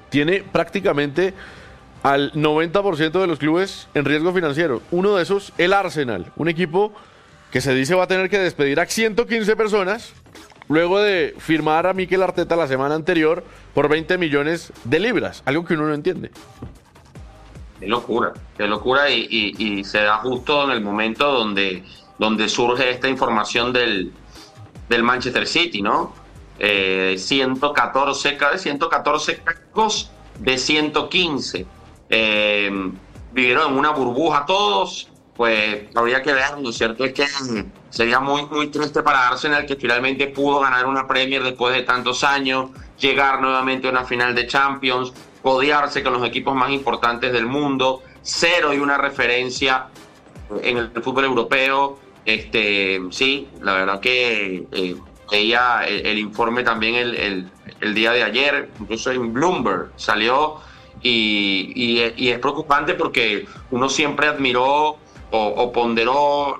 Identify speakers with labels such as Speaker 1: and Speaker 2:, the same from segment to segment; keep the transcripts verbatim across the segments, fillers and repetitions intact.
Speaker 1: tiene prácticamente al noventa por ciento de los clubes en riesgo financiero. Uno de esos, el Arsenal, un equipo que se dice va a tener que despedir a ciento quince personas luego de firmar a Mikel Arteta la semana anterior por veinte millones de libras, algo que uno no entiende.
Speaker 2: Qué locura, qué locura, y, y, y se da justo en el momento donde, donde surge esta información del, del Manchester City, ¿no? Eh, ciento catorce, cada ciento catorce cargos de ciento quince. Eh, vivieron en una burbuja todos, pues habría que ver. Lo cierto es que sería muy, muy triste para Arsenal, que finalmente pudo ganar una Premier después de tantos años, llegar nuevamente a una final de Champions, codearse con los equipos más importantes del mundo, cero y una referencia en el fútbol europeo. Este, sí, la verdad que eh, veía el, el informe también el, el, el día de ayer, incluso en Bloomberg salió, y, y, y es preocupante porque uno siempre admiró o, o ponderó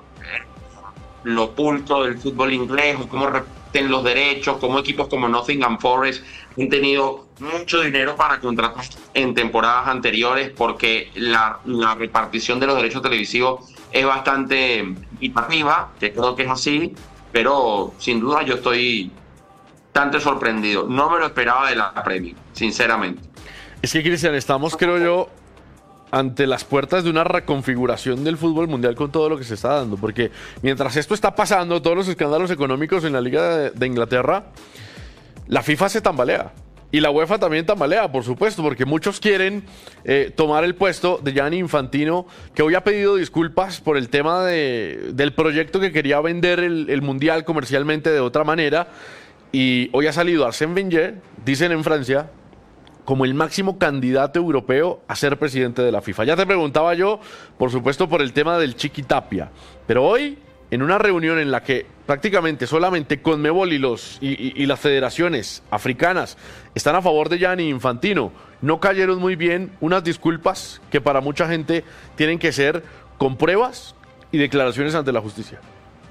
Speaker 2: lo oculto del fútbol inglés, o cómo repiten los derechos, cómo equipos como Nottingham Forest han tenido mucho dinero para contratar en temporadas anteriores, porque la, la repartición de los derechos televisivos es bastante equitativa, que creo que es así, pero sin duda yo estoy bastante sorprendido. No me lo esperaba de la Premier, sinceramente.
Speaker 1: Es que, Cristian, estamos, creo yo, ante las puertas de una reconfiguración del fútbol mundial con todo lo que se está dando, porque mientras esto está pasando, todos los escándalos económicos en la Liga de, de Inglaterra, la FIFA se tambalea. Y la UEFA también tambalea, por supuesto, porque muchos quieren eh, tomar el puesto de Gianni Infantino, que hoy ha pedido disculpas por el tema de, del proyecto que quería vender el, el Mundial comercialmente de otra manera. Y hoy ha salido Arsène Wenger, dicen en Francia, como el máximo candidato europeo a ser presidente de la FIFA. Ya te preguntaba yo, por supuesto, por el tema del Chiqui Tapia. Pero hoy, en una reunión en la que prácticamente solamente Conmebol y, los, y, y, y las federaciones africanas están a favor de Gianni Infantino, no cayeron muy bien unas disculpas que para mucha gente tienen que ser con pruebas y declaraciones ante la justicia.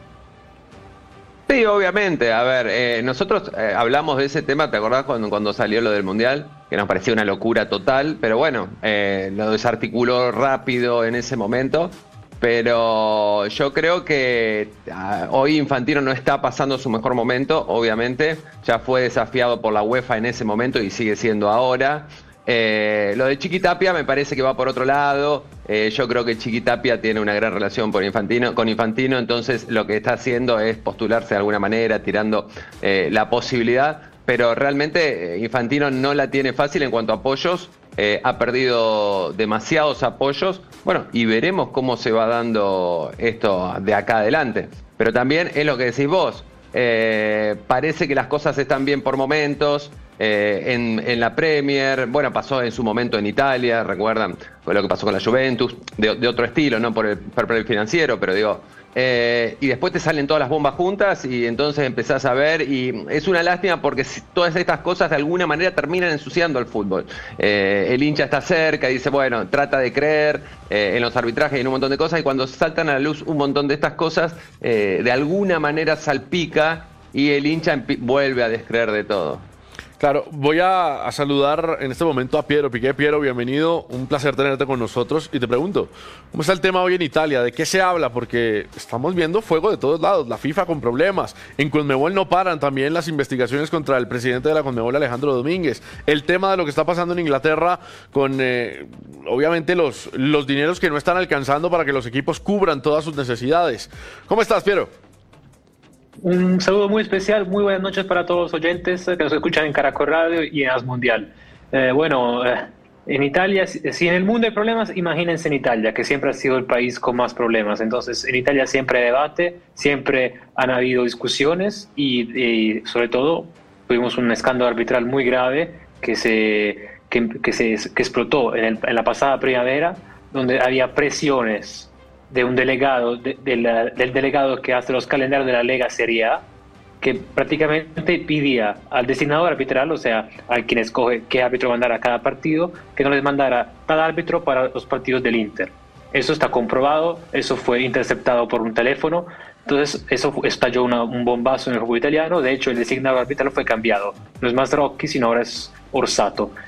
Speaker 3: Sí, obviamente. A ver, eh, nosotros eh, hablamos de ese tema, ¿te acordás cuando, cuando salió lo del Mundial? Que nos parecía una locura total, pero bueno, eh, lo desarticuló rápido en ese momento. Pero yo creo que uh, hoy Infantino no está pasando su mejor momento, obviamente. Ya fue desafiado por la UEFA en ese momento y sigue siendo ahora. Eh, lo de Chiqui Tapia me parece que va por otro lado. Eh, yo creo que Chiqui Tapia tiene una gran relación por Infantino, con Infantino, entonces lo que está haciendo es postularse de alguna manera, tirando eh, la posibilidad, pero realmente eh, Infantino no la tiene fácil en cuanto a apoyos. Eh, ha perdido demasiados apoyos, bueno, y veremos cómo se va dando esto de acá adelante. Pero también es lo que decís vos, eh, parece que las cosas están bien por momentos, eh, en, en la Premier, bueno, pasó en su momento en Italia, recuerdan, fue lo que pasó con la Juventus, de, de otro estilo, no por el fair play financiero, pero digo... Eh, y después te salen todas las bombas juntas y entonces empezás a ver, y es una lástima porque todas estas cosas de alguna manera terminan ensuciando el fútbol. Eh, el hincha está cerca y dice, bueno, trata de creer eh, en los arbitrajes y en un montón de cosas, y cuando saltan a la luz un montón de estas cosas, eh, de alguna manera salpica y el hincha vuelve a descreer de todo.
Speaker 1: Claro, voy a, a saludar en este momento a Piero Piqué. Piero, bienvenido, un placer tenerte con nosotros. Y te pregunto, ¿cómo está el tema hoy en Italia? ¿De qué se habla? Porque estamos viendo fuego de todos lados, la FIFA con problemas, en Conmebol no paran también las investigaciones contra el presidente de la Conmebol, Alejandro Domínguez. El tema de lo que está pasando en Inglaterra con, eh, obviamente, los, los dineros que no están alcanzando para que los equipos cubran todas sus necesidades. ¿Cómo estás, Piero?
Speaker 4: Un saludo muy especial, muy buenas noches para todos los oyentes que nos escuchan en Caracol Radio y en As Mundial. Eh, bueno, eh, en Italia, si, si en el mundo hay problemas, imagínense en Italia, que siempre ha sido el país con más problemas. Entonces, en Italia siempre hay debate, siempre han habido discusiones y, y sobre todo, tuvimos un escándalo arbitral muy grave que se, que, que se que explotó en, el, en la pasada primavera, donde había presiones de un delegado, de, de la, del delegado que hace los calendarios de la Lega Serie A, que prácticamente pedía al designador arbitral, o sea, a quien escoge qué árbitro mandar a cada partido, que no les mandara tal árbitro para los partidos del Inter. Eso está comprobado, eso fue interceptado por un teléfono, entonces eso estalló una, un bombazo en el fútbol italiano. De hecho, el designador arbitral fue cambiado, no es más Rocchi, sino ahora es Orsato.